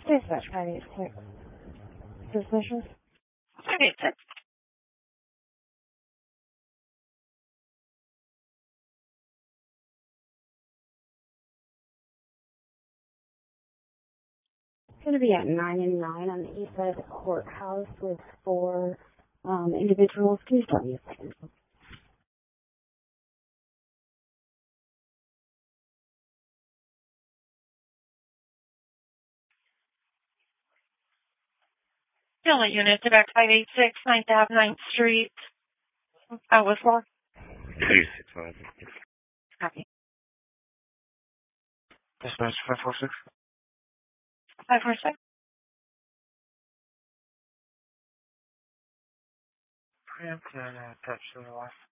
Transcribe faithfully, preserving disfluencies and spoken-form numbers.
Dispatch five eight six. Suspicious? five eight six. It's going to be at nine and nine on the east side of the courthouse with four um, individuals. Can you tell me a second? Still a unit, Quebec five eight six, ninth Avenue, ninth Street. Uh, with four. three six five. Copy. Dispatch five four six. five four six. Preempted, uh, touch to the left.